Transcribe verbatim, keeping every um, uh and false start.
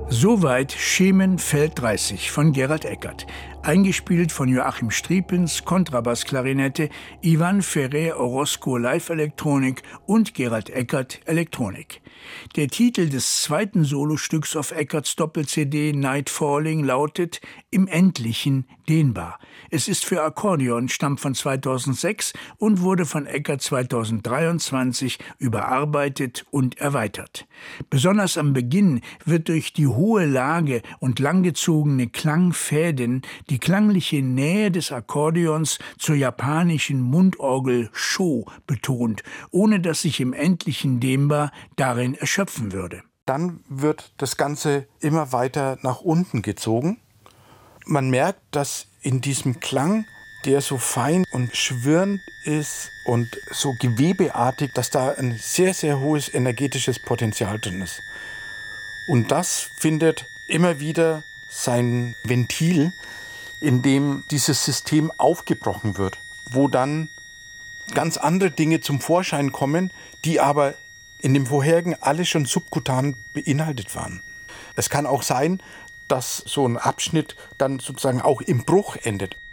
Soweit Schemen Feld dreißig von Gerald Eckert. Eingespielt von Joachim Striepens, Kontrabassklarinette, Ivan Ferrer-Orozco Live-Elektronik und Gerald Eckert Elektronik. Der Titel des zweiten Solostücks auf Eckerts Doppel-C D Night Falling lautet »Im Endlichen dehnbar«. Es ist für Akkordeon, stammt von zweitausendsechs und wurde von Eckert zweitausenddreiundzwanzig überarbeitet und erweitert. Besonders am Beginn wird durch die hohe Lage und langgezogene Klangfäden die klangliche Nähe des Akkordeons zur japanischen Mundorgel Sho betont, ohne dass sich im Endlichen dehnbar darin erschöpfen würde. Dann wird das Ganze immer weiter nach unten gezogen. Man merkt, dass in diesem Klang, der so fein und schwirrend ist und so gewebeartig, dass da ein sehr, sehr hohes energetisches Potenzial drin ist. Und das findet immer wieder sein Ventil, in dem dieses System aufgebrochen wird, wo dann ganz andere Dinge zum Vorschein kommen, die aber in dem vorherigen alle schon subkutan beinhaltet waren. Es kann auch sein, dass so ein Abschnitt dann sozusagen auch im Bruch endet.